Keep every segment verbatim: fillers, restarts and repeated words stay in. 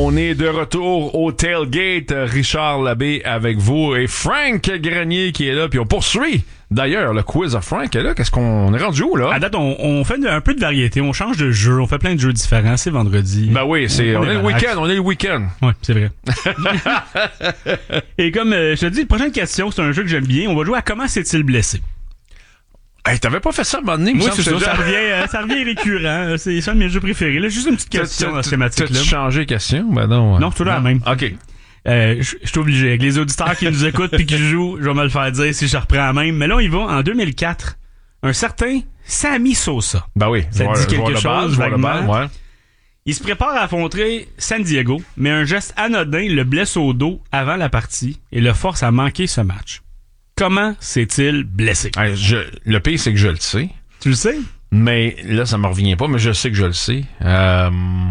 On est de retour au Tailgate. Richard Labbé avec vous et Frank Grenier qui est là. Puis on poursuit d'ailleurs le quiz à Frank est là. Qu'est-ce qu'on est rendu où là? À date, on, on fait un peu de variété. On change de jeu. On fait plein de jeux différents. C'est vendredi. Ben oui, c'est, on, on est, est le week-end. On est le week-end. Oui, c'est vrai. Et comme euh, je te dis, la prochaine question, c'est un jeu que j'aime bien. On va jouer à comment s'est-il blessé? Hey, t'avais pas fait ça à un moment donné? Oui, c'est ça. Ça revient, euh, ça revient récurrent. C'est ça un de mes jeux préférés. Là, juste une petite question dans cette thématique-là. T'as-tu changé de question? Ben non. Non, c'est toujours la même. OK. Euh, je suis obligé. Avec les auditeurs qui nous écoutent puis qui jouent, je vais me le faire dire si je reprends la même. Mais là, on y va. En deux mille quatre, un certain Sammy Sosa. Ben oui. Ça te dit quelque chose, vaguement? Ouais. Il se prépare à affronter San Diego, mais un geste anodin le blesse au dos avant la partie et le force à manquer ce match. Comment s'est-il blessé? Hey, je, le pire, c'est que je le sais. Tu le sais? Mais là, ça me revient pas, mais je sais que je le sais. Euh...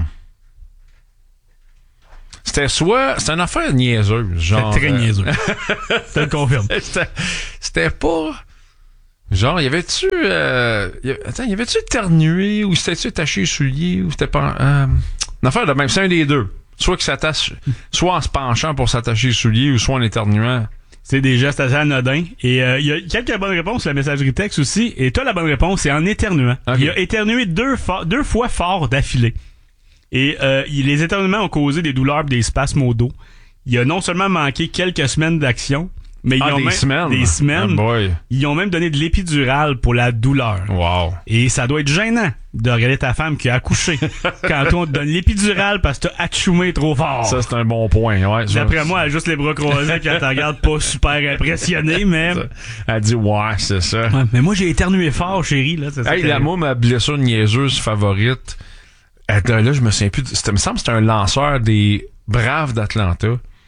C'était soit... C'était une affaire niaiseuse. Genre, c'était très euh... niaiseux. Je te le confirme. C'était, c'était pas... Genre, y avait-tu... Euh... Y avait... Attends, y avait-tu éternué ou c'était-tu attaché les souliers ou c'était pas... Euh... Une affaire de même, c'est un des deux. Soit qu'il s'attache... soit en se penchant pour s'attacher les souliers ou soit en éternuant. C'est des gestes assez anodins. Et il euh, y a quelques bonnes réponses sur la messagerie texte aussi. Et toi, la bonne réponse, c'est en éternuant. Okay. Il a éternué deux, fo- deux fois fort d'affilée. Et euh, les éternuements ont causé des douleurs et des spasmes au dos. Il a non seulement manqué quelques semaines d'action, mais ah, ils ont des même semaines. des semaines. Oh boy. Ils ont même donné de l'épidurale pour la douleur. Wow. Et ça doit être gênant de regarder ta femme qui a accouché quand on te donne l'épidurale parce que t'as atchoumé trop fort. Ça, c'est un bon point. Ouais, D'après ça, moi, elle a juste les bras croisés puis elle te regarde pas super impressionnée, mais... Elle dit, ouais, c'est ça. Ouais, mais moi, j'ai éternué fort, chérie. Là, c'est hey, ça la moi, ma blessure niaiseuse favorite, là, je me souviens plus... C'était, me semble que c'était un lanceur des Braves d'Atlanta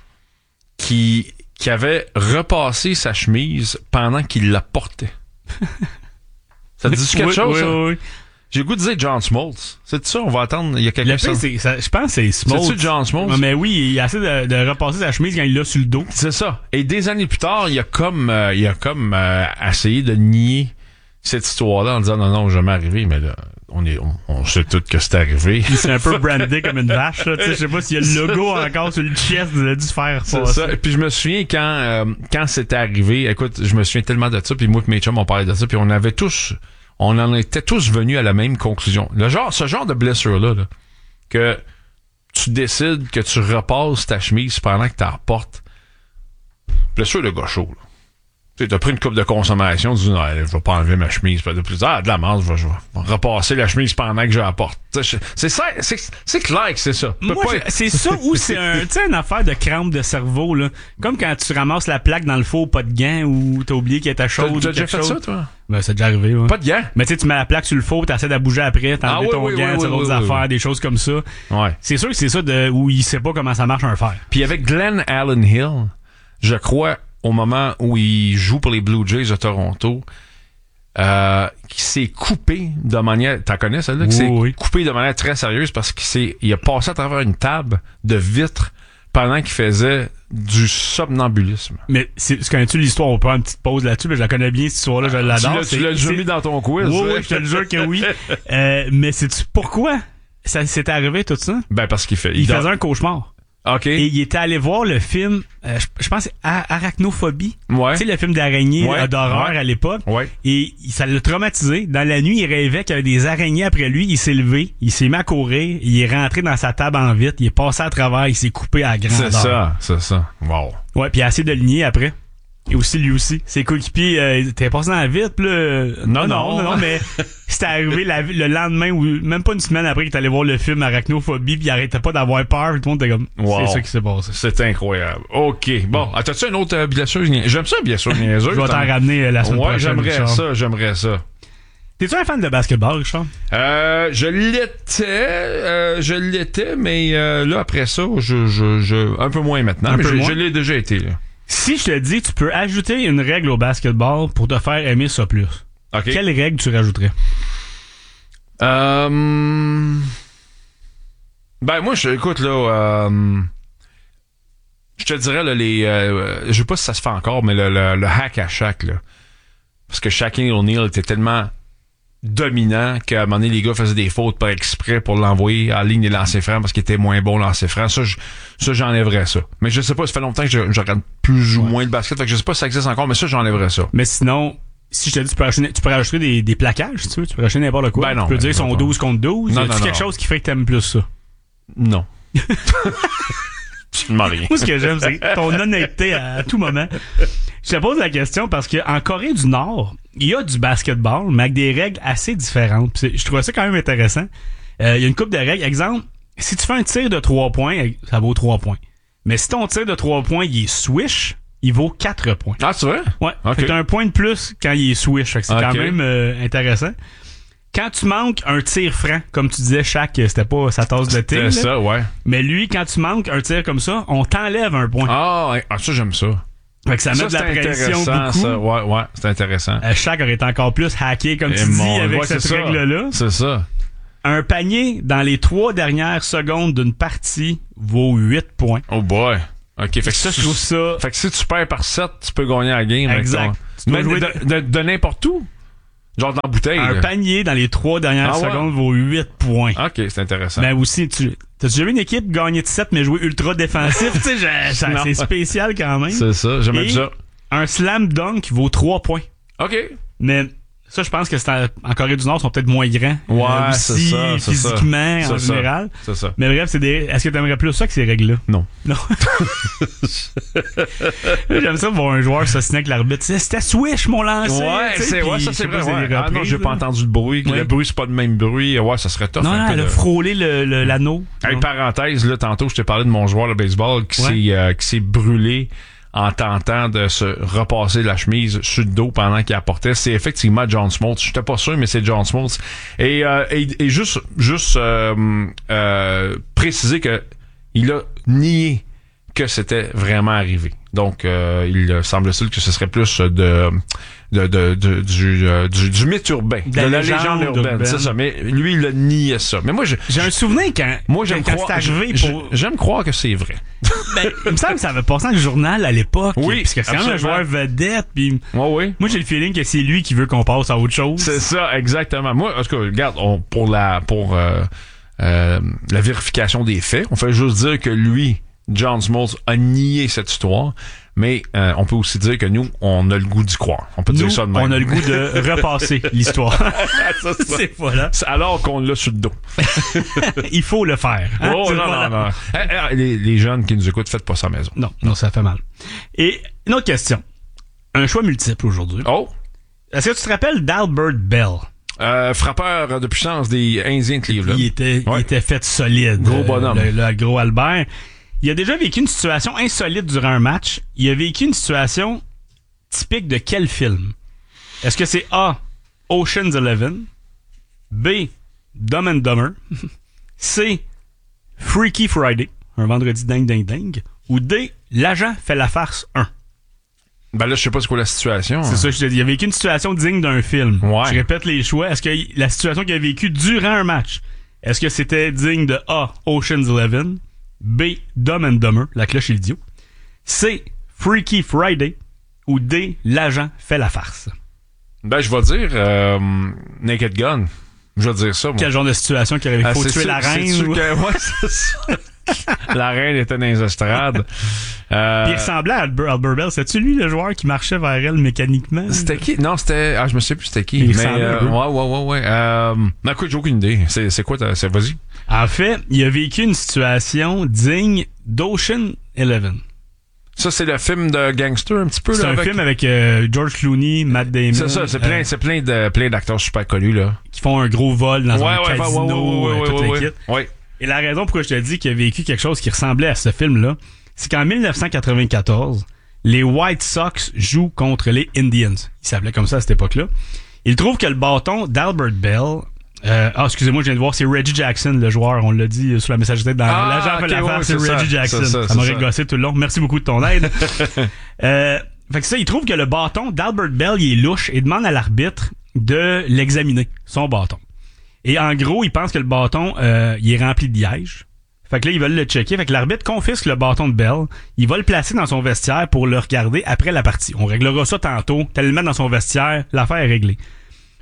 qui... qui avait repassé sa chemise pendant qu'il la portait. Ça te dit quelque oui, chose, oui, ça? Oui, oui. J'ai le goût de dire John Smoltz. C'est ça, on va attendre. Il y a quelqu'un qui c'est, ça, je pense que c'est Smoltz. C'est-tu John Smoltz? Ouais, mais oui, il a essayé de, de repasser sa chemise quand il l'a sur le dos. C'est ça. Et des années plus tard, il a comme, euh, il a comme euh, essayé de nier cette histoire-là en disant non, non, jamais arrivé, mais là, on est, on, on sait tout que c'est arrivé. C'est un peu brandé comme une vache, là. Je sais pas s'il y a le logo encore sur le chest, il a dû se faire c'est passer. Ça. Et puis je me souviens quand, euh, quand c'était arrivé, écoute, je me souviens tellement de ça, puis moi et mes chums, on parlait de ça, puis on avait tous, on en était tous venus à la même conclusion. Le genre, ce genre de blessure-là, là, que tu décides que tu repasses ta chemise pendant que tu la portes, blessure de gaucho, là. Tu as pris une coupe de consommation, tu dis non, je vais pas enlever ma chemise. De plus tard, de la merde, je vais, je vais repasser la chemise pendant que je la porte. C'est ça, c'est, c'est clair que c'est ça. Moi, pas... je, c'est ça ou c'est un, tu sais, une affaire de crampe de cerveau, là. Comme quand tu ramasses la plaque dans le four, pas de gants, ou t'as oublié qu'elle était chaude. T'as, t'as déjà fait chose. ça, toi? Ben, c'est déjà arrivé, ouais. Pas de gants? Mais tu sais, tu mets la plaque sur le four, t'essaies de bouger après, t'enlèves ah, oui, ton oui, gant, oui, tu oui, d'autres oui, affaires, oui. des choses comme ça. Ouais. C'est sûr que c'est ça de, où il sait pas comment ça marche un fer. Puis avec Glenn Allen Hill, je crois, au moment où il joue pour les Blue Jays de Toronto, euh, qui s'est coupé de manière... T'en connais celle-là? Oui, qui s'est oui. coupé de manière très sérieuse parce qu'il s'est, il a passé à travers une table de vitre pendant qu'il faisait du somnambulisme. Mais c'est, c'est connais-tu l'histoire? On peut faire une petite pause là-dessus, mais je la connais bien, cette histoire-là, je l'adore. Tu l'as, tu l'as déjà mis dans ton quiz. Oui, oui, je te le jure que oui. euh, mais sais-tu pourquoi ça s'est arrivé tout ça? Ben parce qu'il fait... Il, il faisait dort. un cauchemar. OK. Et il était allé voir le film, euh, je, je pense c'est Arachnophobie. Ouais. Tu sais, le film d'araignée ouais. euh, d'horreur ouais. à l'époque. Ouais. Et il, ça l'a traumatisé. Dans la nuit, il rêvait qu'il y avait des araignées après lui. Il s'est levé, il s'est mis à courir, il est rentré dans sa table en vitre, il est passé à travers, il s'est coupé à la grandeur. C'est ça, c'est ça. Wow. Ouais, puis il a essayé de le nier après. Et aussi, lui aussi. Ses coéquipiers, euh, t'es passé dans la vitre, pis là... Euh, non, non, non, non, mais c'était arrivé la, le lendemain, ou même pas une semaine après qu'il est allé voir le film Arachnophobie, pis il arrêtait pas d'avoir peur, tout le monde était comme... Wow. C'est ça qui s'est passé. C'est incroyable. OK. Bon, ah, t'as-tu une autre euh, blessure? J'aime ça, bien sûr, niaiseuse. Je vais t'en ramener euh, la semaine ouais, prochaine, j'aimerais Richard. ça, j'aimerais ça. T'es-tu un fan de basketball, Richard? Euh, je l'étais, euh, je l'étais, mais euh, là, après ça, je, je, je, un peu moins maintenant, Un mais peu je, moins? je l'ai déjà été, là. Si je te dis, tu peux ajouter une règle au basketball pour te faire aimer ça plus. OK. Quelle règle tu rajouterais? Euh... Ben, moi, je, écoute, là, euh... je te dirais, là, les, euh, je sais pas si ça se fait encore, mais le, le, le hack à Shaq, là. Parce que Shaquille O'Neal était tellement dominant qu'à un moment donné, les gars faisaient des fautes par exprès pour l'envoyer en ligne des lancers francs parce qu'il était moins bon lancer franc. Ça, je, ça, j'enlèverais ça. Mais je sais pas, ça fait longtemps que je, je regarde plus ou ouais. moins le basket, fait que je sais pas si ça existe encore, mais ça, j'enlèverais ça. Mais sinon, si je te dis, tu peux rajouter, tu peux rajouter des, des plaquages, si tu veux, tu peux rajouter n'importe quoi. Ben non, tu peux ben dire qu'ils sont non, douze contre douze. Non, y a-tu non, quelque non. chose qui fait que t'aimes plus ça? Non. Tu m'en rien. Moi, ce que j'aime, c'est ton honnêteté à, à tout moment. Je te pose la question parce qu'en Corée du Nord, il y a du basketball, mais avec des règles assez différentes. Puis je trouvais ça quand même intéressant. Euh, il y a une couple de règles. Exemple, si tu fais un tir de trois points, ça vaut trois points. Mais si ton tir de trois points, il est swish, il vaut quatre points. Ah, c'est vrai? Ouais. Okay. Fait que t'as un point de plus quand il est swish. Fait que c'est okay. quand même euh, intéressant. Quand tu manques un tir franc, comme tu disais, chaque c'était pas sa tasse de thé. C'est ça, ouais. Mais lui, quand tu manques un tir comme ça, on t'enlève un point. Ah, ouais. Ah ça, j'aime ça. Fait que ça, ça met de la pression beaucoup. Ça. Ouais, ouais, c'est intéressant. Euh, chaque aurait été encore plus hacké, comme Et tu mon... dis, avec ouais, cette règle-là. C'est ça. Un panier dans les trois dernières secondes d'une partie vaut huit points. Oh boy. OK, fait que ça, tu, je trouve ça... Fait que si tu perds par sept, tu peux gagner la game. Exact. Ton... Mais de, de, de, de n'importe où. Genre dans la bouteille. Un là. Panier dans les trois dernières ah, ouais. secondes vaut huit points. OK, c'est intéressant. Mais aussi, tu t'as-tu jamais une équipe gagner de sept mais jouer ultra défensif? Tu sais, c'est spécial quand même. C'est ça, j'aime bien ça. Un slam dunk vaut trois points. OK. Mais ça, je pense que c'est en, en Corée du Nord, ils sont peut-être moins grands. Ouais, euh, aussi, c'est ça. C'est physiquement, ça. en c'est général. Ça. C'est ça. Mais bref, c'est des. Est-ce que t'aimerais plus ça que ces règles-là? Non. Non. J'aime ça voir un joueur s'assiner avec l'arbitre. C'était swish, mon lancer. Ouais, c'est, ouais ça, c'est vrai. Ouais. Ah non, j'ai pas entendu le bruit. Ouais. Le bruit, c'est pas le même bruit. Ouais, ça serait tough. Non, non, elle a frôlé le, le, l'anneau. Hey, parenthèse, là, tantôt, je t'ai parlé de mon joueur de baseball qui ouais. s'est, euh, qui s'est brûlé en tentant de se repasser la chemise sur le dos pendant qu'il apportait. C'est effectivement John Smoltz. J'étais pas sûr, mais c'est John Smoltz. Et, euh, et, et juste, juste euh, euh, préciser que il a nié que c'était vraiment arrivé. Donc, euh, il semble-t-il que ce serait plus de, de, de, de du, euh, du, du mythe urbain, de, de la légende, légende urbaine, c'est ça. Mais lui, il a nié ça. Mais moi, je, j'ai un souvenir quand, moi, j'aime quand croire, c'est arrivé je, pour... j'aime croire que c'est vrai. Ben, il me semble que ça avait passé dans le journal à l'époque. Oui, parce que c'est quand même un joueur vedette. Puis, ouais, oui. Moi, j'ai le feeling que c'est lui qui veut qu'on passe à autre chose. C'est ça, exactement. Moi, en tout cas, regarde, on, pour la, pour euh, euh, la vérification des faits, on fait juste dire que lui, John Smoltz, a nié cette histoire. Mais euh, on peut aussi dire que nous, on a le goût d'y croire. On peut nous, dire ça de même. On a le goût de repasser l'histoire. ça, ça. C'est voilà. C'est alors qu'on l'a sur le dos. Il faut le faire. Hein? Oh non, voilà. non, non. Eh, eh, les, les jeunes qui nous écoutent, faites pas ça à la maison. Non, non, ça fait mal. Et une autre question. Un choix multiple aujourd'hui. Oh. Est-ce que tu te rappelles d'Albert Bell? Euh, frappeur de puissance des Indiens de Cleveland. Il était, ouais. il était fait solide. Gros bonhomme. Le, le, le gros Albert. Il a déjà vécu une situation insolite durant un match. Il a vécu une situation typique de quel film? Est-ce que c'est A, Ocean's Eleven, B, Dumb and Dumber, C, Freaky Friday, un vendredi dingue dingue dingue, ou D, L'agent fait la farce un? Ben là, je sais pas c'est quoi la situation. C'est hein. ça, je te dis. Il a vécu une situation digne d'un film. Ouais. Je répète les choix. Est-ce que la situation qu'il a vécue durant un match, est-ce que c'était digne de A, Ocean's Eleven, B, Dumb and Dumber, la cloche et l'idiot, C, Freaky Friday, ou D, L'agent fait la farce? Ben, je vais dire euh, Naked Gun. Je vais dire ça, moi. Quel genre de situation qu'il aurait ah, faut tuer sûr, la reine? C'est ou... que, ouais, c'est ça. La reine était dans les estrades. Euh... Puis il ressemblait à Albert, Albert Bell. C'est-tu lui le joueur qui marchait vers elle mécaniquement? C'était qui? Non, c'était... Ah, je me sais plus c'était qui. Il mais euh, ouais, ouais, ouais, ouais. Euh... Mais écoute, j'ai aucune idée. C'est, c'est quoi? Ta... C'est... Vas-y. En fait, il a vécu une situation digne d'Ocean Eleven. Ça, c'est le film de gangster un petit peu. C'est là, un avec... film avec euh, George Clooney, Matt Damon. C'est ça, c'est plein, euh, c'est plein de plein d'acteurs super connus là. Qui font un gros vol dans ouais, un ouais, casino, ouais, ouais, ouais, euh, toute ouais, l'équipe. Ouais, ouais. Et la raison pourquoi je te dis qu'il a vécu quelque chose qui ressemblait à ce film-là, c'est qu'en dix-neuf cent quatre-vingt-quatorze, les White Sox jouent contre les Indians. Ils s'appelaient comme ça à cette époque-là. Il trouve que le bâton d'Albert Bell... Euh, ah, excusez-moi, je viens de voir, c'est Reggie Jackson, le joueur. On l'a dit sur la messagerie dans ah, l'agent okay, fait l'affaire, ouais, c'est, c'est Reggie ça, Jackson. ça, ça, ça m'aurait ça. gossé tout le long. Merci beaucoup de ton aide. euh, fait que ça, il trouve que le bâton d'Albert Bell, il est louche et demande à l'arbitre de l'examiner, son bâton. Et en gros, il pense que le bâton, euh, il est rempli de liège. Fait que là, ils veulent le checker. Fait que l'arbitre confisque le bâton de Bell. Il va le placer dans son vestiaire pour le regarder après la partie. On réglera ça tantôt. T'as le mettre dans son vestiaire. L'affaire est réglée.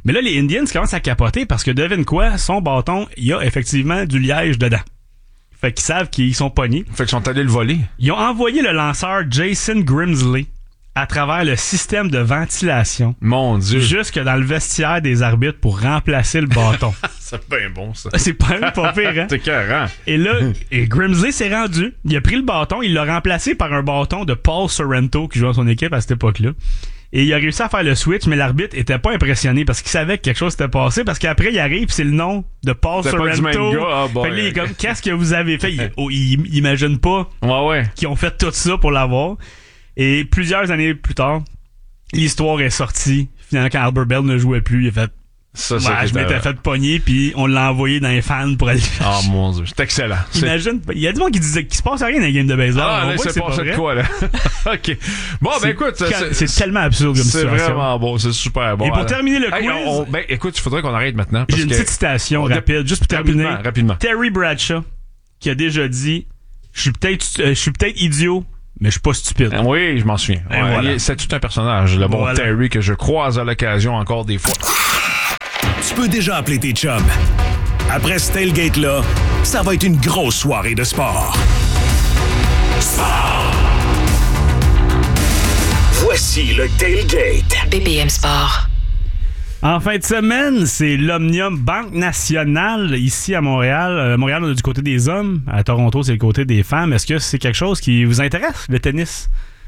Mais là, les Indians commencent à capoter parce que devine quoi, son bâton, il y a effectivement du liège dedans. Fait qu'ils savent qu'ils sont pognés. Fait qu'ils sont allés le voler. Ils ont envoyé le lanceur Jason Grimsley à travers le système de ventilation. Mon Dieu. Jusque dans le vestiaire des arbitres pour remplacer le bâton. C'est bien bon, ça. C'est pas, pas pire, hein? C'est carré. Et là, et Grimsley s'est rendu. Il a pris le bâton, il l'a remplacé par un bâton de Paul Sorrento qui jouait dans son équipe à cette époque-là. Et il a réussi à faire le switch, mais l'arbitre était pas impressionné parce qu'il savait que quelque chose s'était passé. Parce qu'après, il arrive, c'est le nom de Paul Sorrento. Pas du même gars. Ah, bon, fait là, il est comme, qu'est-ce que vous avez fait? Il, oh, il, il imagine pas ouais, ouais. qu'ils ont fait tout ça pour l'avoir. Et plusieurs années plus tard, l'histoire est sortie. Finalement, quand Albert Bell ne jouait plus, il a fait ça, ouais, ça je m'étais fait pogner, puis on l'a envoyé dans les fans pour aller faire. Ah, mon Dieu, c'est excellent. Imagine, il y a du monde qui disait qu'il se passe rien dans les games de baseball. Ah, on là, voit c'est que passé de quoi, là? OK. Bon, ben écoute, c'est, c'est tellement absurde comme c'est situation. C'est vraiment bon, c'est super bon. Et pour alors, terminer le hey, quiz... On, on, ben écoute, il faudrait qu'on arrête maintenant. J'ai une que, petite citation on, rapide, juste pour terminer. Rapidement, rapidement. Terry Bradshaw, qui a déjà dit « Je suis peut-être euh, je suis peut-être idiot, mais je suis pas stupide. » Oui, je m'en souviens. Ouais, voilà. C'est tout un personnage, le bon voilà. Terry, que je croise à l'occasion encore des fois. Tu peux déjà appeler tes chums. Après ce tailgate-là, ça va être une grosse soirée de sport. Sport! Voici le tailgate. B P M Sport. En fin de semaine, c'est l'Omnium Banque Nationale ici à Montréal. Euh, Montréal, on est du côté des hommes. À Toronto, c'est le côté des femmes. Est-ce que c'est quelque chose qui vous intéresse, le tennis?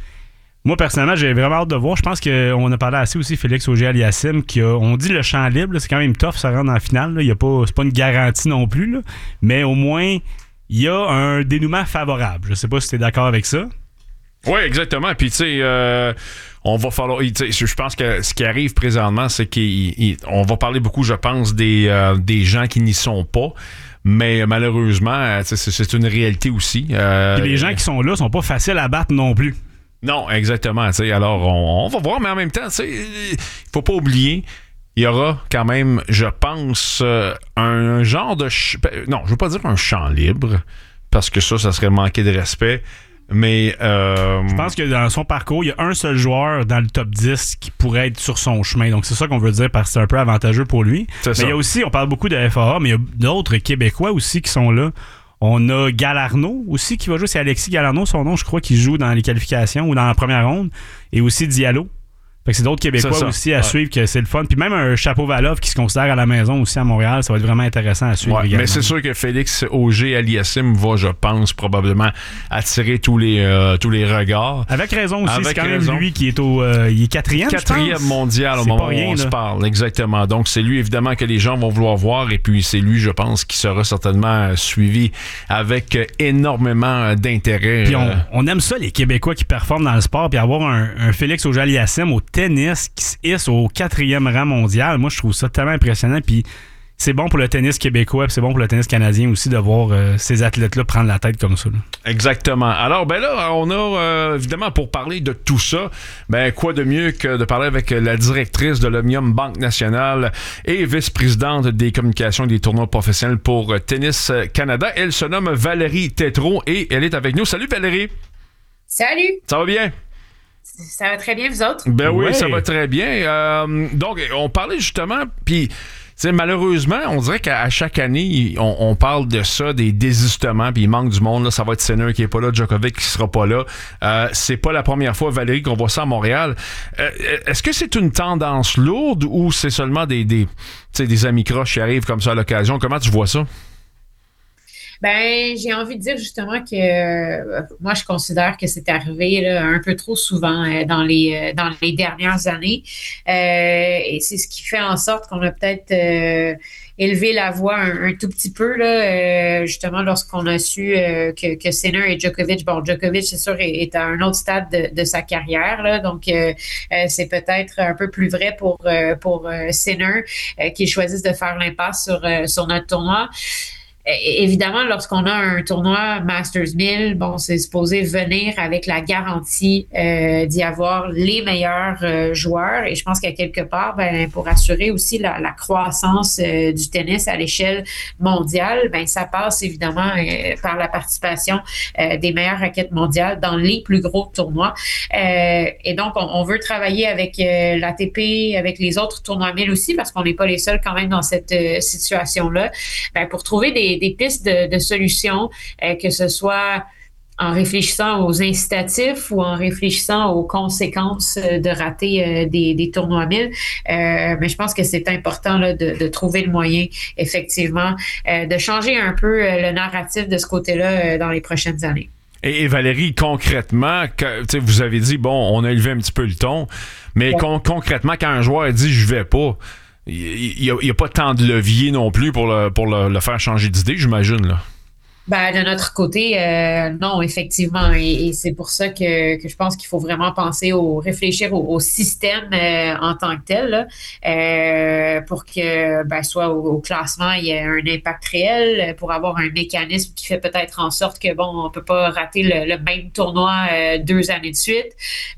Moi, personnellement, j'ai vraiment hâte de voir. Je pense qu'on a parlé assez aussi, Félix Auger-Aliassime, qui a, on dit le champ libre, là, c'est quand même tough, ça rentre en finale. Là. Il y a pas, c'est pas une garantie non plus, là. Mais au moins, il y a un dénouement favorable. Je sais pas si tu es d'accord avec ça. Oui, exactement. Puis, tu sais, euh, on va falloir. Je pense que ce qui arrive présentement, c'est qu'on va parler beaucoup, je pense, des, euh, des gens qui n'y sont pas. Mais malheureusement, c'est, c'est une réalité aussi. Euh, Puis les gens qui sont là sont pas faciles à battre non plus. Non, exactement. T'sais, alors, on, on va voir, mais en même temps, il faut pas oublier, il y aura quand même, je pense, euh, un genre de... Ch- non, je veux pas dire un champ libre, parce que ça, ça serait manquer de respect, mais... Euh, je pense que dans son parcours, il y a un seul joueur dans le top dix qui pourrait être sur son chemin. Donc, c'est ça qu'on veut dire, parce que c'est un peu avantageux pour lui. C'est mais ça. Il y a aussi, on parle beaucoup de F A A, mais il y a d'autres Québécois aussi qui sont là. On a Galarno aussi qui va jouer. C'est Alexis Galarno, son nom, je crois, qui joue dans les qualifications ou dans la première ronde. Et aussi Diallo. Fait que c'est d'autres Québécois c'est aussi à ouais. suivre, que c'est le fun. Puis même un Chapeau-Valov qui se considère à la maison aussi à Montréal, ça va être vraiment intéressant à suivre ouais, également. Mais c'est sûr que Félix Auger-Aliassime va, je pense, probablement attirer tous les, euh, tous les regards. Avec raison aussi. Avec c'est quand raison. même lui qui est au euh, il est quatrième, Quatrième mondial au c'est moment rien, où on là. se parle. Exactement. Donc, c'est lui, évidemment, que les gens vont vouloir voir. Et puis, c'est lui, je pense, qui sera certainement suivi avec énormément d'intérêt. Puis on, on aime ça, les Québécois qui performent dans le sport. Puis avoir un, un Félix Auger-Aliassime au tennis qui se hisse au quatrième rang mondial, moi, je trouve ça tellement impressionnant. Puis c'est bon pour le tennis québécois, puis c'est bon pour le tennis canadien aussi de voir euh, ces athlètes-là prendre la tête comme ça. Là. Exactement. Alors, ben là, on a, euh, évidemment, pour parler de tout ça, ben quoi de mieux que de parler avec la directrice de l'Omnium Banque Nationale et vice-présidente des communications et des tournois professionnels pour Tennis Canada. Elle se nomme Valérie Tétrault et elle est avec nous. Salut Valérie! Salut! Ça va bien? Ça va très bien, vous autres? Ben oui, ouais. ça va très bien. Euh, donc, on parlait justement, puis... T'sais, malheureusement, on dirait qu'à chaque année, on, on parle de ça, des désistements, puis il manque du monde. Là, ça va être Sinner qui est pas là, Djokovic qui sera pas là. Euh, c'est pas la première fois, Valérie, qu'on voit ça à Montréal. Euh, est-ce que c'est une tendance lourde ou c'est seulement des, des, des amis croches qui arrivent comme ça à l'occasion? Comment tu vois ça? Ben, j'ai envie de dire justement que euh, moi, je considère que c'est arrivé là, un peu trop souvent euh, dans les euh, dans les dernières années. Euh, et c'est ce qui fait en sorte qu'on a peut-être euh, élevé la voix un, un tout petit peu, là, euh, justement, lorsqu'on a su euh, que, que Sinner et Djokovic, bon, Djokovic, c'est sûr, est, est à un autre stade de, de sa carrière, là, donc euh, euh, c'est peut-être un peu plus vrai pour, euh, pour euh, Sinner, euh, qui choisissent de faire l'impasse sur, euh, sur notre tournoi. évidemment, lorsqu'on a un tournoi Masters mille, bon, c'est supposé venir avec la garantie euh, d'y avoir les meilleurs euh, joueurs. Et je pense qu'à quelque part, ben, pour assurer aussi la, la croissance euh, du tennis à l'échelle mondiale, ben, ça passe évidemment euh, par la participation euh, des meilleures raquettes mondiales dans les plus gros tournois. Euh, et donc, on, on veut travailler avec euh, l'A T P, avec les autres tournois mille aussi, parce qu'on n'est pas les seuls quand même dans cette euh, situation-là, ben, pour trouver des des pistes de, de solutions, euh, que ce soit en réfléchissant aux incitatifs ou en réfléchissant aux conséquences de rater euh, des, des tournois mille. Euh, mais je pense que c'est important là, de, de trouver le moyen, effectivement, euh, de changer un peu euh, le narratif de ce côté-là euh, dans les prochaines années. Et, et Valérie, concrètement, que, vous avez dit, bon, on a élevé un petit peu le ton, mais ouais. con- concrètement, quand un joueur dit « je vais pas », il n'y a, a pas tant de levier non plus pour le, pour le, le faire changer d'idée, j'imagine, là. Ben, de notre côté, euh, non, effectivement. Et, et c'est pour ça que, que je pense qu'il faut vraiment penser au réfléchir au, au système euh, en tant que tel, là, euh, pour que ben, soit au, au classement, il y ait un impact réel, pour avoir un mécanisme qui fait peut-être en sorte que, bon, on peut pas rater le, le même tournoi euh, deux années de suite.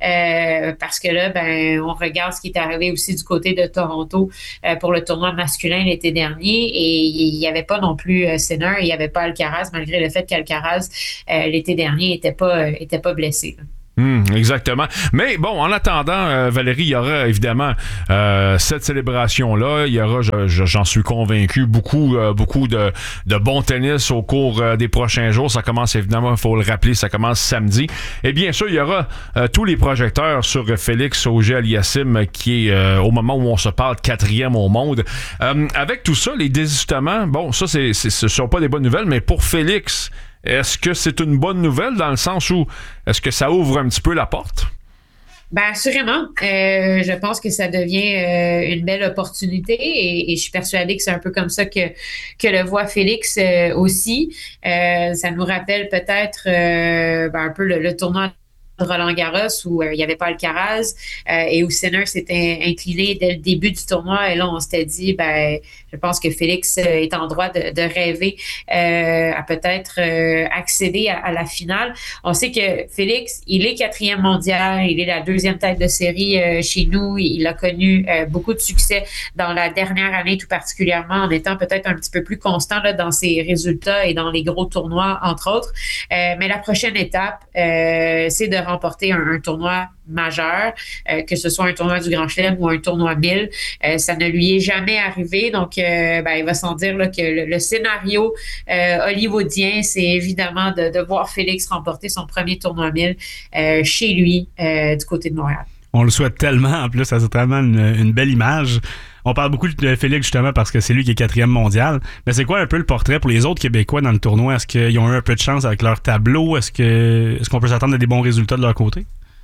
Euh, parce que là, ben, on regarde ce qui est arrivé aussi du côté de Toronto euh, pour le tournoi masculin l'été dernier. Et il n'y avait pas non plus euh, Sinner, il n'y avait pas Alcaraz, malgré le fait qu'Alcaraz, euh, l'été dernier, n'était pas, euh, était pas blessé. Hum, exactement. Mais bon, en attendant, euh, Valérie, il y aura évidemment euh, cette célébration-là. Il y aura, je, je, j'en suis convaincu, beaucoup, euh, beaucoup de, de bon tennis au cours euh, des prochains jours. Ça commence évidemment, il faut le rappeler, ça commence samedi. Et bien sûr, il y aura euh, tous les projecteurs sur Félix Auger-Aliassime, qui est, euh, au moment où on se parle, quatrième au monde. Euh, avec tout ça, les désistements, bon, ça, c'est, c'est, ce ne sont pas des bonnes nouvelles, mais pour Félix, est-ce que c'est une bonne nouvelle dans le sens où est-ce que ça ouvre un petit peu la porte? Ben assurément. Euh, je pense que ça devient euh, une belle opportunité et, et je suis persuadée que c'est un peu comme ça que, que le voit Félix euh, aussi. Euh, ça nous rappelle peut-être euh, ben, un peu le, le tournoi de Roland Garros où euh, il n'y avait pas Alcaraz euh, et où Sinner s'était incliné dès le début du tournoi et là on s'était dit ben je pense que Félix est en droit de, de rêver euh, à peut-être euh, accéder à, à la finale. On sait que Félix, il est quatrième mondial, il est la deuxième tête de série euh, chez nous. Il a connu euh, beaucoup de succès dans la dernière année, tout particulièrement en étant peut-être un petit peu plus constant là, dans ses résultats et dans les gros tournois, entre autres. Euh, mais la prochaine étape, euh, c'est de remporter un, un tournoi majeur, euh, que ce soit un tournoi du Grand Chelem ou un tournoi mille. Euh, ça ne lui est jamais arrivé, donc euh, ben, il va sans dire là, que le, le scénario euh, hollywoodien, c'est évidemment de, de voir Félix remporter son premier tournoi mille euh, chez lui, euh, du côté de Montréal. On le souhaite tellement, en plus, ça c'est vraiment une, une belle image. On parle beaucoup de Félix justement parce que c'est lui qui est quatrième mondial. Mais c'est quoi un peu le portrait pour les autres Québécois dans le tournoi? Est-ce qu'ils ont eu un peu de chance avec leur tableau? Est-ce que est-ce qu'on peut s'attendre à des bons résultats de leur côté?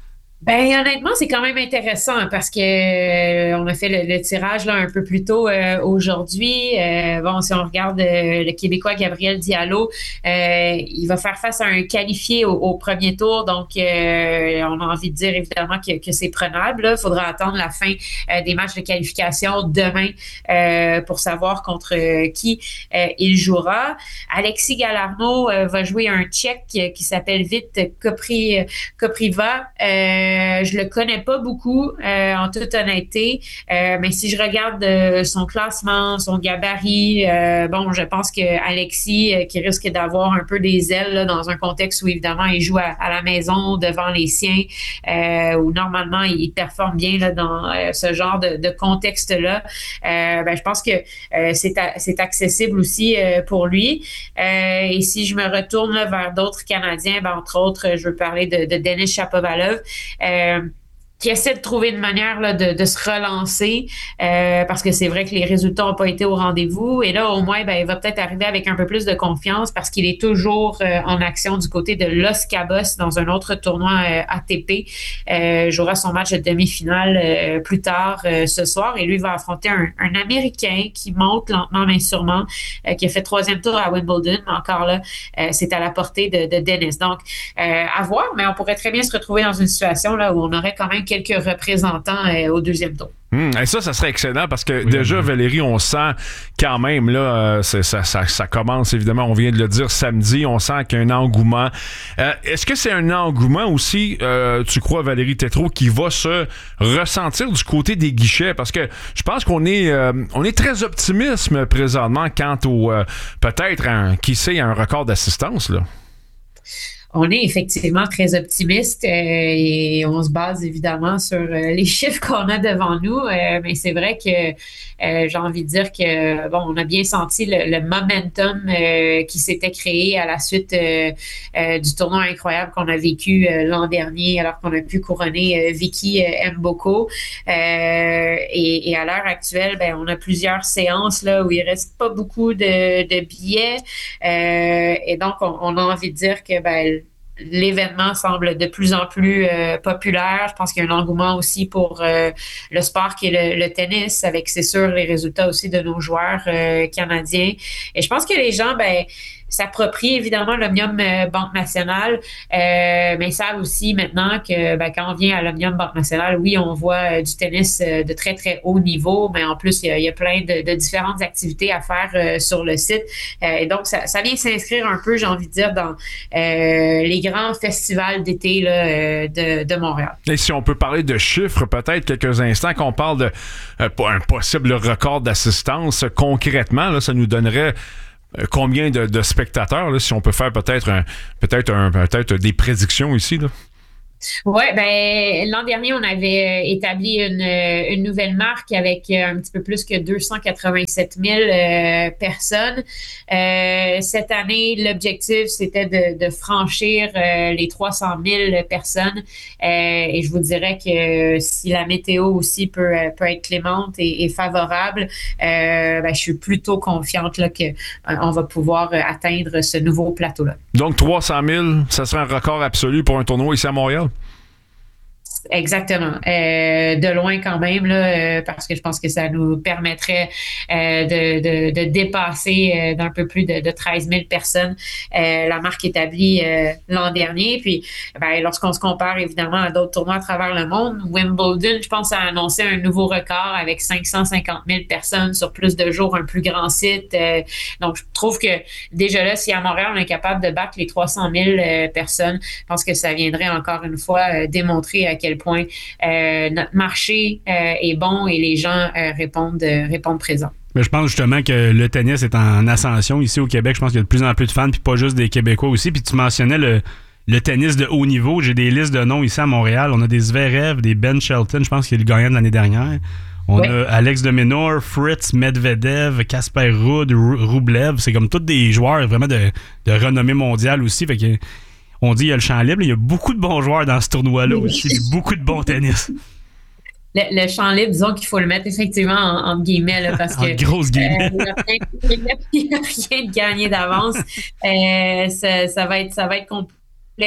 Ben honnêtement, c'est quand même intéressant parce que euh, on a fait le, le tirage là un peu plus tôt euh, aujourd'hui. Euh, bon, si on regarde euh, le Québécois Gabriel Diallo, euh, il va faire face à un qualifié au, au premier tour, donc euh, on a envie de dire évidemment que, que c'est prenable. Il faudra attendre la fin euh, des matchs de qualification demain euh, pour savoir contre euh, qui euh, il jouera. Alexis Galarneau euh, va jouer un Tchèque qui, qui s'appelle Vít Kopri, Kopriva. Euh, Euh, je le connais pas beaucoup, euh, en toute honnêteté, euh, mais si je regarde euh, son classement, son gabarit, euh, bon, je pense que Alexis, euh, qui risque d'avoir un peu des ailes là, dans un contexte où évidemment il joue à, à la maison devant les siens, euh, où normalement il performe bien là, dans euh, ce genre de, de contexte-là. Euh, ben, je pense que euh, c'est, a, c'est accessible aussi euh, pour lui. Euh, et si je me retourne là, vers d'autres Canadiens, ben, entre autres, je veux parler de, de Denis Shapovalov. Euh, qui essaie de trouver une manière là, de, de se relancer euh, parce que c'est vrai que les résultats n'ont pas été au rendez-vous et là au moins ben, il va peut-être arriver avec un peu plus de confiance parce qu'il est toujours euh, en action du côté de Los Cabos dans un autre tournoi euh, A T P. Euh, jouera son match de demi-finale euh, plus tard euh, ce soir et lui va affronter un, un Américain qui monte lentement mais sûrement, euh, qui a fait troisième tour à Wimbledon, mais encore là euh, c'est à la portée de, de Dennis. Donc euh, à voir, mais on pourrait très bien se retrouver dans une situation là où on aurait quand même quelques représentants euh, au deuxième tour. Hum, et ça, ça serait excellent parce que oui, déjà, oui. Valérie, on sent quand même, là, euh, ça, ça, ça commence évidemment, on vient de le dire samedi, on sent qu'il y a un engouement. Euh, est-ce que c'est un engouement aussi, euh, tu crois, Valérie Tétrault, qui va se ressentir du côté des guichets? Parce que je pense qu'on est euh, on est très optimiste présentement quant au euh, peut-être, un, qui sait, un record d'assistance, là. On est effectivement très optimiste euh, et on se base évidemment sur euh, les chiffres qu'on a devant nous. Euh, mais c'est vrai que euh, j'ai envie de dire que bon, on a bien senti le, le momentum euh, qui s'était créé à la suite euh, euh, du tournoi incroyable qu'on a vécu euh, l'an dernier, alors qu'on a pu couronner euh, Vicky euh, Mboko. Euh, et, et à l'heure actuelle, ben, on a plusieurs séances là où il reste pas beaucoup de, de billets. Euh, et donc, on, on a envie de dire que ben l'événement semble de plus en plus euh, populaire. Je pense qu'il y a un engouement aussi pour euh, le sport qui est le, le tennis, avec, c'est sûr, les résultats aussi de nos joueurs euh, canadiens. Et je pense que les gens, ben, s'approprient évidemment l'Omnium euh, Banque Nationale, euh, mais savent aussi maintenant que ben, quand on vient à l'Omnium Banque Nationale, oui, on voit euh, du tennis euh, de très, très haut niveau, mais en plus, il y a, il y a plein de, de différentes activités à faire euh, sur le site. Euh, et donc, ça, ça vient s'inscrire un peu, j'ai envie de dire, dans euh, les grands festivals d'été là, euh, de, de Montréal. Et si on peut parler de chiffres, peut-être quelques instants, qu'on parle de euh, un possible record d'assistance, concrètement, là, ça nous donnerait combien de, de spectateurs, là, si on peut faire peut-être un, peut-être un, peut-être des prédictions ici, là? Oui, ben l'an dernier, on avait établi une, une nouvelle marque avec un petit peu plus que deux cent quatre-vingt-sept mille euh, personnes. Euh, cette année, l'objectif, c'était de, de franchir euh, les trois cent mille personnes. Euh, et je vous dirais que si la météo aussi peut, peut être clémente et, et favorable, euh, ben, je suis plutôt confiante là, qu'on euh, va pouvoir atteindre ce nouveau plateau-là. Donc, trois cent mille, ça serait un record absolu pour un tournoi ici à Montréal? Exactement. Euh, de loin quand même, là, euh, parce que je pense que ça nous permettrait euh, de, de, de dépasser euh, d'un peu plus de, de treize mille personnes euh, la marque établie euh, l'an dernier. Puis, ben, lorsqu'on se compare évidemment à d'autres tournois à travers le monde, Wimbledon, je pense, a annoncé un nouveau record avec cinq cent cinquante mille personnes sur plus de jours, un plus grand site. Euh, donc, je trouve que déjà là, si à Montréal, on est capable de battre les trois cent mille euh, personnes, je pense que ça viendrait encore une fois euh, démontrer à quel point euh, notre marché euh, est bon et les gens euh, répondent, euh, répondent présents. Mais je pense justement que le tennis est en ascension ici au Québec. Je pense qu'il y a de plus en plus de fans, puis pas juste des Québécois aussi. Puis tu mentionnais le, le tennis de haut niveau. J'ai des listes de noms ici à Montréal. On a des Zverev, des Ben Shelton, je pense qu'il est le gagnant de l'année dernière. On oui. a Alex de Minaur, Fritz, Medvedev, Casper Ruud, Rublev. C'est comme tous des joueurs vraiment de, de renommée mondiale aussi. Fait que on dit qu'il y a le champ libre. Il y a beaucoup de bons joueurs dans ce tournoi-là aussi. Beaucoup de bons tennis. Le, le champ libre, disons qu'il faut le mettre effectivement en, en guillemets, là, parce que en grosse guillemets. Euh, il n'y a, a rien de gagné d'avance. Euh, ça, ça va être, ça va être complexe.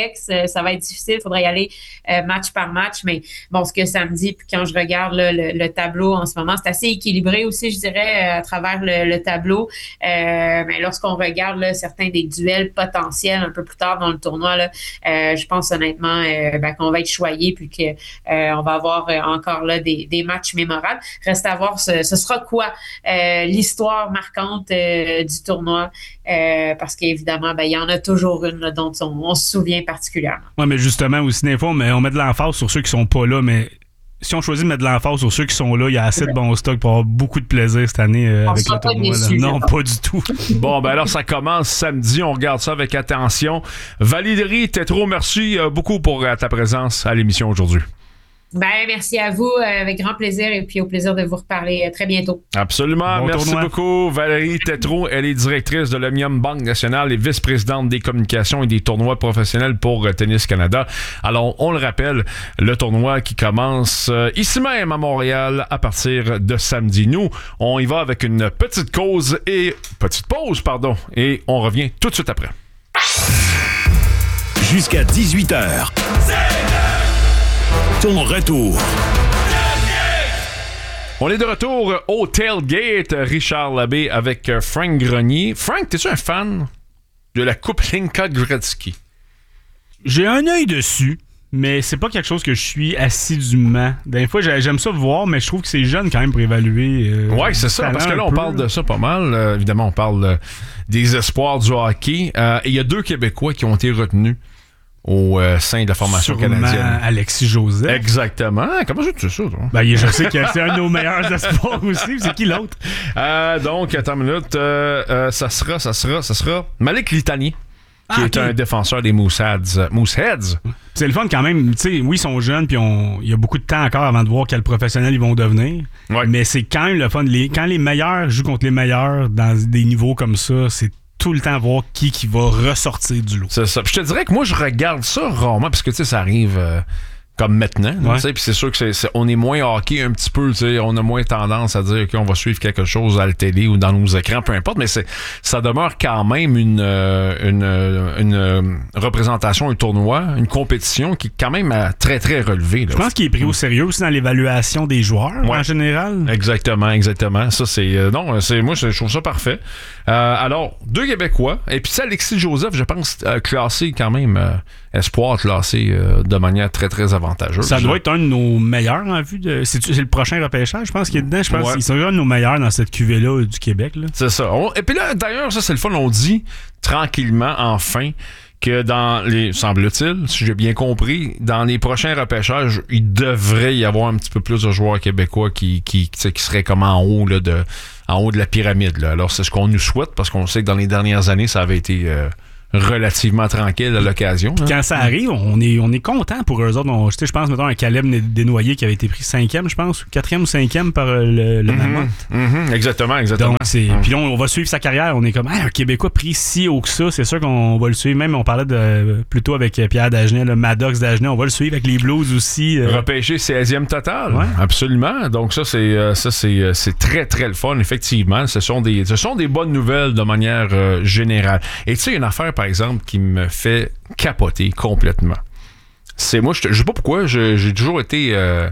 Ça va être difficile, il faudrait y aller euh, match par match, mais bon, ce que ça me dit, puis quand je regarde là, le, le tableau en ce moment, c'est assez équilibré aussi, je dirais, à travers le, le tableau. Euh, mais lorsqu'on regarde là, certains des duels potentiels un peu plus tard dans le tournoi, là, euh, je pense honnêtement euh, ben, qu'on va être choyé, puis qu'on euh, va avoir euh, encore là des, des matchs mémorables. Reste à voir ce, ce sera quoi euh, l'histoire marquante euh, du tournoi, euh, parce qu'évidemment, ben, il y en a toujours une là, dont on, on se souvient particulièrement. Oui, mais justement, aussi, des fois, on met, on met de l'emphase sur ceux qui sont pas là, mais si on choisit de mettre de l'emphase sur ceux qui sont là, il y a assez de bons stocks pour avoir beaucoup de plaisir cette année euh, avec le tournoi. Déçu, non, pas du tout. Bon, ben alors, ça commence samedi. On regarde ça avec attention. Valérie Tétrault, merci euh, beaucoup pour euh, ta présence à l'émission aujourd'hui. Ben, merci à vous, euh, avec grand plaisir, et puis au plaisir de vous reparler euh, très bientôt. Absolument. Bon merci tournoi. Beaucoup. Valérie Tétrault, elle est directrice de l'Omnium Banque Nationale et vice-présidente des communications et des tournois professionnels pour Tennis Canada. Alors, on le rappelle, le tournoi qui commence euh, ici même à Montréal à partir de samedi. Nous, on y va avec une petite cause et petite pause, pardon, et on revient tout de suite après. Jusqu'à dix-huit heures. Ton retour. On est de retour au Tailgate, Richard Labbé avec Frank Grenier. Frank, t'es-tu un fan de la Coupe Hlinka Gretzky? J'ai un œil dessus, mais c'est pas quelque chose que je suis assidûment. Des fois, j'aime ça voir, mais je trouve que c'est jeune quand même pour évaluer. Euh, ouais, c'est ça, parce que là, on parle de ça pas mal. Euh, évidemment, on parle euh, des espoirs du hockey. Euh, et il y a deux Québécois qui ont été retenus au euh, sein de la formation Sûrement canadienne. Alexis Joseph. Exactement. Comment tu sais ça, toi? Ben, je sais que c'est un de nos meilleurs espoirs aussi. C'est qui l'autre? Euh, donc, attends une minute. Euh, euh, ça sera, ça sera, ça sera Malik Litani, qui ah, est okay. un défenseur des Mooseheads. Mooseheads. C'est le fun quand même. Tu sais, oui, ils sont jeunes, puis il y a beaucoup de temps encore avant de voir quel professionnel ils vont devenir. Ouais. Mais c'est quand même le fun. Les, quand les meilleurs jouent contre les meilleurs dans des niveaux comme ça, c'est tout le temps voir qui, qui va ressortir du lot. C'est ça. Puis je te dirais que moi, je regarde ça rarement, parce que, tu sais, ça arrive euh, comme maintenant. Ouais. Puis c'est sûr que c'est, c'est, on est moins hockey un petit peu, tu sais, on a moins tendance à dire qu'on va suivre quelque chose à la télé ou dans nos écrans, peu importe, mais c'est, ça demeure quand même une, euh, une, une, une représentation, un tournoi, une compétition qui est quand même euh, très, très relevée. Là. Je pense qu'il est pris au sérieux aussi dans l'évaluation des joueurs, ouais. en général. Exactement, exactement. Ça, c'est... Euh, non, c'est moi, je trouve ça parfait. Euh, alors, deux Québécois, et puis ça, Alexis Joseph, je pense, euh, classé quand même, euh, espoir classé euh, de manière très, très avantageuse. Ça doit être un de nos meilleurs en vue de... C'est, c'est le prochain repêchage, je pense, qu'il est dedans. Je pense ouais. qu'ils sont un de nos meilleurs dans cette cuvée-là du Québec. Là. C'est ça. On, et puis là, d'ailleurs, ça, c'est le fun, on dit tranquillement, enfin, que dans les... semble-t-il, si j'ai bien compris, dans les prochains repêchages, il devrait y avoir un petit peu plus de joueurs québécois qui, qui, qui seraient comme en haut là, de... en haut de la pyramide. Là. Alors, c'est ce qu'on nous souhaite, parce qu'on sait que dans les dernières années, ça avait été euh, relativement tranquille à l'occasion. Puis quand ça arrive, on est, on est content pour eux autres. On, je pense, mettons, un Caleb Desnoyers qui avait été pris cinquième, je pense, ou quatrième ou cinquième par le, le mm-hmm, Mammoth. Mm-hmm, exactement, exactement. Donc, c'est, mm-hmm. Puis là, on va suivre sa carrière. On est comme, hey, un Québécois pris si haut que ça, c'est sûr qu'on va le suivre. Même, on parlait de, plutôt avec Pierre Dagenet, le Maddox Dagenet, on va le suivre avec les Blues aussi. Euh... Repêché seizième total. Ouais. Absolument. Donc, ça, c'est, euh, ça c'est, euh, c'est très, très le fun, effectivement. Ce sont des, ce sont des bonnes nouvelles de manière euh, générale. Et tu sais, une affaire, par exemple, qui me fait capoter complètement. C'est moi, je, je sais pas pourquoi, je, j'ai toujours été euh,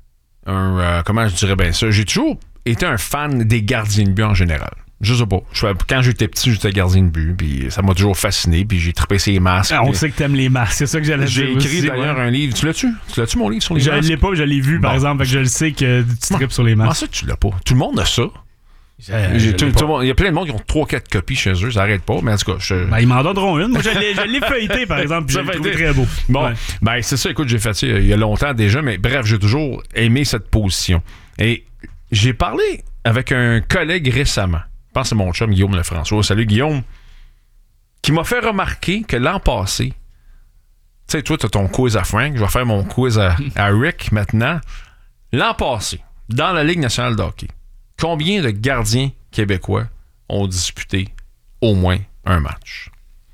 un, euh, comment je dirais bien ça, j'ai toujours été un fan des gardiens de but en général. Je sais pas. Je, quand j'étais petit, j'étais gardien de but, puis ça m'a toujours fasciné, puis j'ai trippé ces masques. Ah, on sait que t'aimes les masques, c'est ça que j'allais j'ai dire. J'ai écrit aussi, d'ailleurs ouais. un livre. Tu l'as-tu? Tu l'as-tu, mon livre sur les je masques? Je l'ai pas, je l'ai vu, par bon. exemple, fait que je le sais que tu trippes sur les masques. Comment ça, tu l'as pas? Tout le monde a ça. Euh, J'ai, tout, tout monde, il y a plein de monde qui ont trois quatre copies chez eux, ça arrête pas, mais en tout cas, je... ben, ils m'en donneront une. Moi, je l'ai, je l'ai feuilleté, par exemple, puis je l'ai trouvé très beau. Bon, ouais. ben c'est ça, écoute, j'ai fait ça il y a longtemps déjà, mais bref, j'ai toujours aimé cette position. Et j'ai parlé avec un collègue récemment, je pense que c'est mon chum Guillaume Lefrançois, salut Guillaume, qui m'a fait remarquer que l'an passé, tu sais, toi, t'as ton quiz à Frank, je vais faire mon quiz à, à Rick maintenant. L'an passé, dans la Ligue nationale de hockey, combien de gardiens québécois ont disputé au moins un match?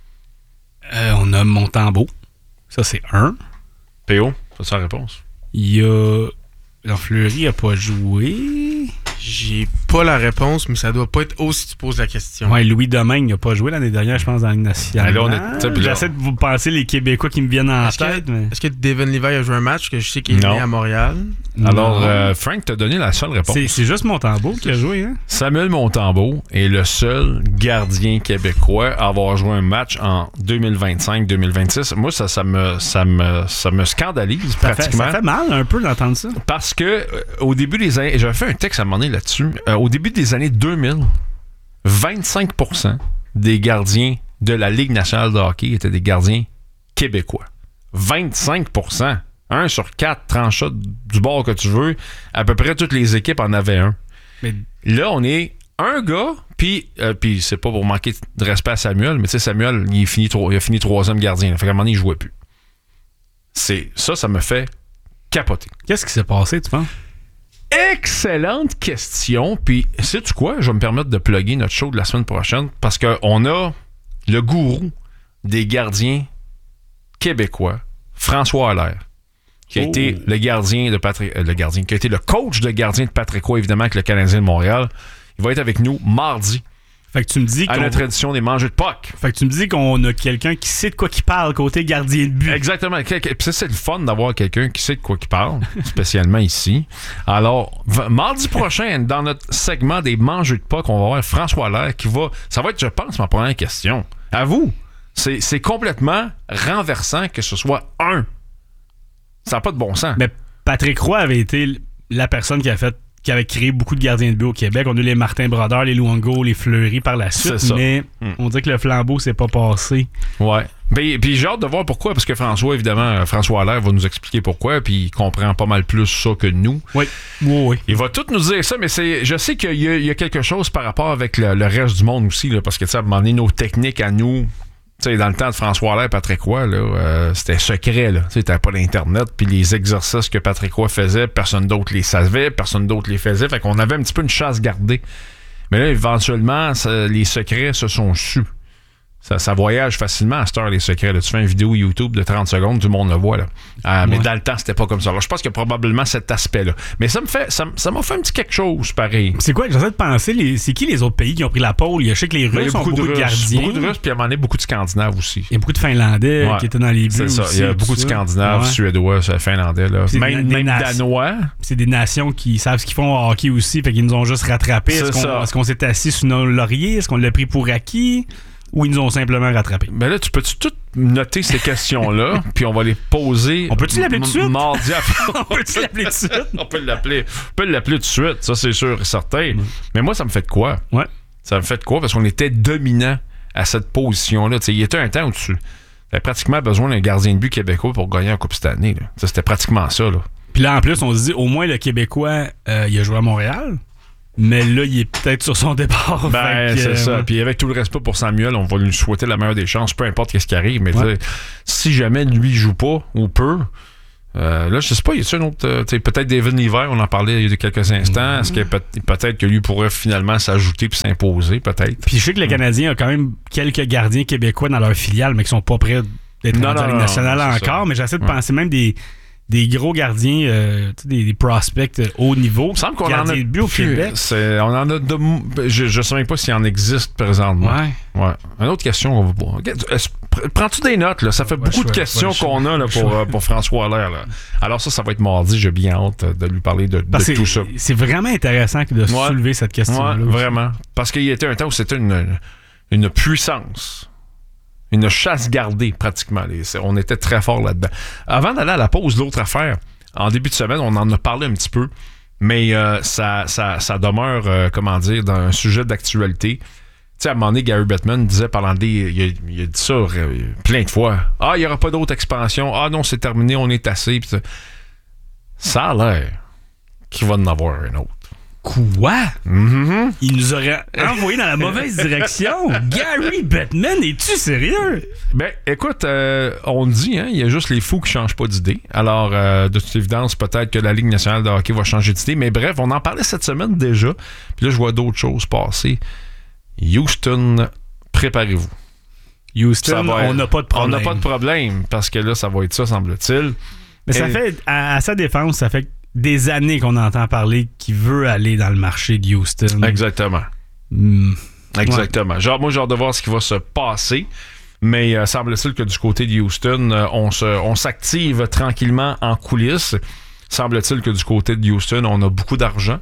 Euh, on a Montembeault. Ça, c'est un. P O, c'est sa réponse. Il y a... Jean Fleury n'a pas joué. J'ai pas la réponse, mais ça doit pas être haut si tu poses la question. Ouais, Louis Domingue n'a pas joué l'année dernière, je pense, dans la Ligue nationale. Là, on est... J'essaie de vous penser les Québécois qui me viennent en est-ce tête. Que, mais... Est-ce que Devin Levi a joué un match que je sais qu'il est né à Montréal? Alors, euh, Frank t'a donné la seule réponse. C'est, c'est juste Montembeault qui a joué, hein? Samuel Montembeault est le seul gardien québécois à avoir joué un match en deux mille vingt-cinq deux mille vingt-six. Moi, ça, ça, me, ça, me, ça me scandalise ça pratiquement. Fait, ça fait mal un peu d'entendre ça. Parce que euh, au début des années... J'avais fait un texte à un moment donné là-dessus. Euh, au début des années deux mille, vingt-cinq pour cent des gardiens de la Ligue nationale de hockey étaient des gardiens québécois. vingt-cinq pour cent. Un sur quatre tranchats du bord que tu veux. À peu près toutes les équipes en avaient un. Mais là, on est un gars, puis euh, puis c'est pas pour manquer de respect à Samuel, mais tu sais, Samuel, il, est fini, il a fini troisième gardien. Là. Fait qu'à un moment donné, il jouait plus. C'est, ça, ça me fait capoter. Qu'est-ce qui s'est passé, tu penses? Excellente question. Puis, sais-tu quoi? Je vais me permettre de plugger notre show de la semaine prochaine parce qu'on a le gourou des gardiens québécois, François Allaire, qui a oh. été le gardien de Patrick, euh, le gardien, qui a été le coach de gardien de Patrick Roy, évidemment, avec le Canadien de Montréal. Il va être avec nous mardi. Fait que tu me dis à qu'on... notre édition des Mangeux de Puck. Fait que tu me dis qu'on a quelqu'un qui sait de quoi qu'il parle côté gardien de but. Exactement. Puis ça, c'est le fun d'avoir quelqu'un qui sait de quoi qu'il parle, spécialement ici. Alors, v- mardi prochain, dans notre segment des Mangeux de Puck, on va avoir François Allaire qui va... Ça va être, je pense, ma première question. À vous. C'est, c'est complètement renversant que ce soit un Ça n'a pas de bon sens. Mais Patrick Roy avait été la personne qui a fait qui avait créé beaucoup de gardiens de but au Québec. On a eu les Martin Brodeur, les Luongo, les Fleury par la suite, mais hmm. on dirait que le flambeau s'est pas passé. Ouais. Puis, puis j'ai hâte de voir pourquoi, parce que François, évidemment, François Allaire va nous expliquer pourquoi, puis il comprend pas mal plus ça que nous. Oui, oui, oui. Il va tout nous dire ça, mais c'est, je sais qu'il y a, il y a quelque chose par rapport avec le, le reste du monde aussi, là, parce que, tu sais, à un moment donné, nos techniques à nous... Tu sais, dans le temps de François Allaire, Patrick Roy, là, euh, c'était secret. Tu sais, t'avais pas d'Internet. Puis les exercices que Patrick Roy faisait, personne d'autre les savait, personne d'autre les faisait. Fait qu'on avait un petit peu une chasse gardée. Mais là, éventuellement, ça, les secrets se sont sus. Ça, ça voyage facilement à cette heure, les secrets. Là. Tu fais une vidéo YouTube de trente secondes, tout le monde le voit. Là. Euh, ouais. Mais dans le temps, c'était pas comme ça. Alors, je pense qu'il y a probablement cet aspect-là. Mais ça me fait, ça, ça m'a fait un petit quelque chose, pareil. C'est quoi? J'essaie de penser, les, c'est qui les autres pays qui ont pris la pôle? Je sais que les Russes ont beaucoup, beaucoup de, de gardiens. Beaucoup de Russes, puis à un moment donné, beaucoup de Scandinaves aussi. Il y a beaucoup de Finlandais ouais. qui étaient dans les buts. C'est ça. Aussi, il y a beaucoup de Scandinaves, ouais. Suédois, Finlandais. Là. Même, des, même des Danois. C'est des nations qui savent ce qu'ils font au hockey aussi, fait qu'ils nous ont juste rattrapés. Est-ce qu'on, est-ce qu'on s'est assis sous nos lauriers? Est-ce qu'on l'a pris pour acquis? Ou ils nous ont simplement rattrapés. Mais là, tu peux-tu tout noter ces questions-là, puis on va les poser. On peut-tu l'appeler tout de suite? Mardi après. On peut-tu l'appeler tout de suite? On peut l'appeler. On peut l'appeler tout de suite, ça c'est sûr et certain. Mm. Mais moi, ça me fait de quoi? Ouais. Ça me fait de quoi? Parce qu'on était dominant à cette position-là. T'sais, il y était un temps où tu avais pratiquement besoin d'un gardien de but québécois pour gagner la Coupe cette année. Là. Ça, c'était pratiquement ça. Là. Puis là, en plus, on se dit, au moins, le Québécois, euh, il a joué à Montréal. Mais là, il est peut-être sur son départ. Ben, c'est euh, ça. Ouais. Puis avec tout le respect pour Samuel, on va lui souhaiter la meilleure des chances, peu importe ce qui arrive. Mais ouais. si jamais lui joue pas ou peu, euh, là, je sais pas, y a-t-il un autre. Euh, peut-être David Niver, on en parlait il y a quelques instants. Mm-hmm. Est-ce que peut- peut-être que lui pourrait finalement s'ajouter puis s'imposer, peut-être? Puis je sais que le Canadien a quand même quelques gardiens québécois dans leur filiale, mais qui sont pas prêts d'être dans la Ligue nationale non, encore. Ça. Mais j'essaie de ouais. penser même des. Des gros gardiens, euh, des, des prospects euh, haut niveau. Il me semble qu'on en a de but au Québec. C'est, on en a de, je ne sais même pas s'il en existe présentement. Ouais. ouais. Une autre question. On va, prends-tu des notes? Là? Ça fait ouais, beaucoup chouette, de questions ouais, qu'on a là, pour, euh, pour François Allaire. Là. Alors ça, ça va être mardi. J'ai bien hâte de lui parler de, de tout ça. C'est vraiment intéressant de ouais. soulever cette question-là. Ouais, vraiment. Parce qu'il y a été un temps où c'était une, une puissance. Une chasse gardée, pratiquement. On était très fort là-dedans. Avant d'aller à la pause, l'autre affaire, en début de semaine, on en a parlé un petit peu, mais euh, ça, ça, ça demeure, euh, comment dire, dans un sujet d'actualité. Tu sais, à un moment donné, Gary Bettman disait, parlant des... Il a, il a dit ça euh, plein de fois. « Ah, il n'y aura pas d'autre expansion. Ah non, c'est terminé, on est assez. » Ça a l'air qu'il va en avoir un autre. Quoi? Mm-hmm. Il nous aurait envoyé dans la mauvaise direction. Gary Bettman, es-tu sérieux? Ben, écoute, euh, on dit, hein, il y a juste les fous qui changent pas d'idée. Alors, euh, de toute évidence, peut-être que la Ligue nationale de hockey va changer d'idée. Mais bref, on en parlait cette semaine déjà. Puis là, je vois d'autres choses passer. Houston, préparez-vous. Houston, va, on n'a pas de problème. On n'a pas de problème, parce que là, ça va être ça, semble-t-il. Mais Et... ça fait, à, à sa défense, ça fait des années qu'on entend parler qu'il veut aller dans le marché de Houston. Exactement. Mm. Exactement. Ouais. Genre, moi, j'ai hâte de voir ce qui va se passer. Mais euh, semble-t-il que du côté de Houston, euh, on, se, on s'active tranquillement en coulisses. Semble-t-il que du côté de Houston, on a beaucoup d'argent.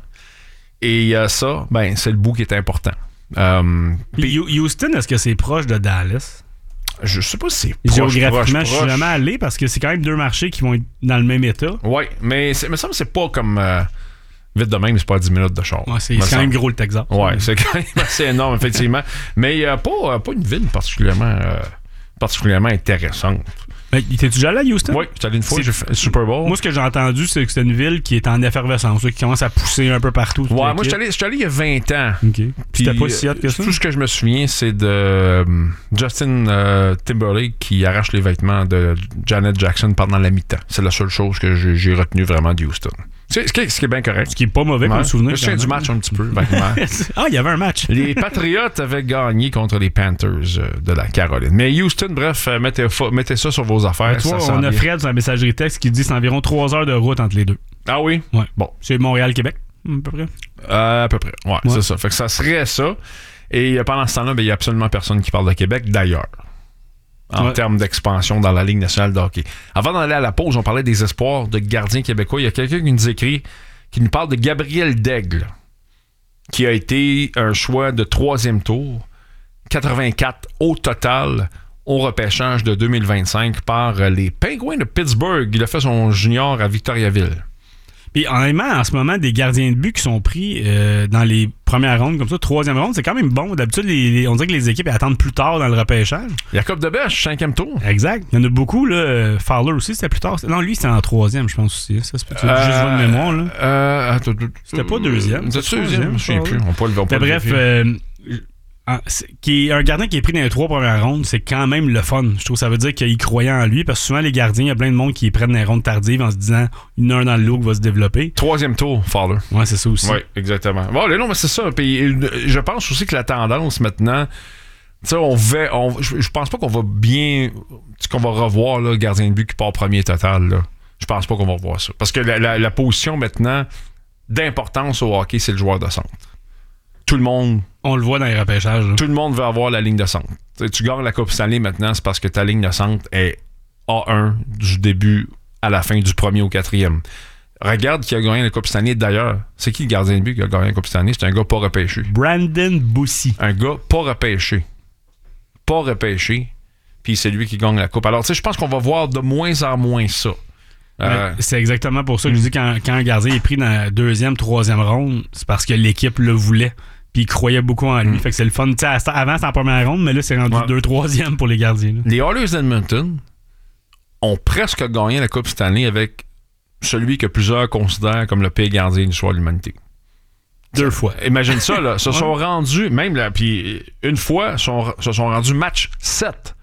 Et euh, ça, ben, c'est le bout qui est important. Euh, Puis Houston, est-ce que c'est proche de Dallas? Je sais pas si c'est proche, géographiquement, proche, je suis jamais allé parce que c'est quand même deux marchés qui vont être dans le même état. Oui, mais c'est, mais ça, c'est pas comme euh, vite de même, c'est pas dix minutes de char. Ouais, c'est, c'est quand même gros le Texas. Oui, c'est quand même assez énorme, effectivement. Mais euh, pas, pas une ville particulièrement, euh, particulièrement intéressante. Mais t'es-tu déjà allé à Houston? Oui, j'étais allé une fois, c'est... j'ai fait le Super Bowl. Moi, ce que j'ai entendu, c'est que c'est une ville qui est en effervescence, qui commence à pousser un peu partout. Ouais, moi, j'étais allé, j'étais allé il y a vingt ans. OK. Puis c'était pas si hot que ça? Tout ce que je me souviens, c'est de euh, Justin euh, Timberlake qui arrache les vêtements de Janet Jackson pendant la mi-temps. C'est la seule chose que j'ai, j'ai retenue vraiment de Houston. C'est, ce, qui est, ce qui est bien correct. Ce qui est pas mauvais comme souvenir. Je me souviens du match un petit peu. Ah, il y avait un match. Les Patriots avaient gagné contre les Panthers de la Caroline. Mais Houston, bref, mettez, mettez ça sur vos affaires. Ben, toi, ça on a Fred sur la messagerie texte qui dit que c'est environ trois heures de route entre les deux. Ah oui? Ouais. Bon. C'est Montréal-Québec, à peu près? Euh, à peu près, ouais, ouais, c'est ça. Fait que ça serait ça. Et pendant ce temps-là, il ben, n'y a absolument personne qui parle de Québec, d'ailleurs. En ouais. termes d'expansion dans la Ligue nationale de hockey. Avant d'aller à la pause, on parlait des espoirs de gardiens québécois. Il y a quelqu'un qui nous écrit, qui nous parle de Gabriel Daigle, qui a été un choix de troisième tour, quatre-vingt-quatre au total, au repêchage de deux mille vingt-cinq par les Penguins de Pittsburgh. Il a fait son junior à Victoriaville. Puis honnêtement, en ce moment, des gardiens de but qui sont pris euh, dans les premières rondes, comme ça, troisième ronde, c'est quand même bon. D'habitude, les, les, on dirait que les équipes elles attendent plus tard dans le repêchage. Jacob Debèche, cinquième tour. Exact. Il y en a beaucoup, là. Fowler aussi, c'était plus tard. Non, lui, c'était en troisième, je pense aussi. Ça, c'est peut-être euh, juste votre mémoire, là. Euh, attends, c'était pas deuxième. C'était deuxième, je ne me souviens plus. On peut le, on peut bref, euh, qui est un gardien qui est pris dans les trois premières rondes, c'est quand même le fun. Je trouve que ça veut dire qu'il croyait en lui, parce que souvent les gardiens, il y a plein de monde qui prennent des rondes tardives en se disant il y en a un dans le lot qui va se développer. Troisième tour, Fowler. Ouais, c'est ça aussi. Oui, exactement. Bon, non, mais c'est ça. Puis, je pense aussi que la tendance maintenant, tu sais, on va, on, je, je pense pas qu'on va bien, qu'on va revoir le gardien de but qui part premier total. Là. Je pense pas qu'on va revoir ça. Parce que la, la, la position maintenant d'importance au hockey, c'est le joueur de centre. Tout le monde. On le voit dans les repêchages. Là. Tout le monde veut avoir la ligne de centre. T'sais, tu gagnes la Coupe Stanley maintenant, c'est parce que ta ligne de centre est A un du début à la fin, du premier au quatrième. Regarde qui a gagné la Coupe Stanley d'ailleurs. C'est qui le gardien de but qui a gagné la Coupe Stanley? C'est un gars pas repêché. Brandon Boussy. Un gars pas repêché. Pas repêché. Puis c'est lui qui gagne la Coupe. Alors, tu sais, je pense qu'on va voir de moins en moins ça. Euh, c'est exactement pour ça que je dis quand, quand un gardien est pris dans la deuxième, troisième ronde, c'est parce que l'équipe le voulait. Puis il croyait beaucoup en lui. Mm. Fait que c'est le fun. T'sais, avant, c'était en première ronde, mais là, c'est rendu ouais. deux, troisième pour les gardiens. Là. Les Oilers d'Edmonton ont presque gagné la Coupe Stanley avec celui que plusieurs considèrent comme le pire gardien de l'histoire de l'humanité. Deux fois. Imagine ça, là. Se ouais. sont rendus, même là, puis une fois, sont, se sont rendus match sept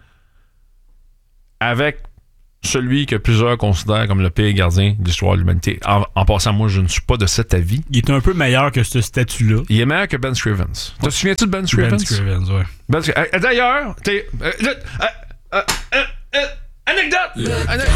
avec celui que plusieurs considèrent comme le pire gardien de l'histoire de l'humanité. En, en passant, moi, je ne suis pas de cet avis. Il est un peu meilleur que ce statut-là. Il est meilleur que Ben Scrivens. Ouais. Te souviens-tu de Ben Scrivens? Ben Scrivens, ouais. Ben, euh, d'ailleurs, t'es... Euh, euh, euh, euh, euh, anecdote!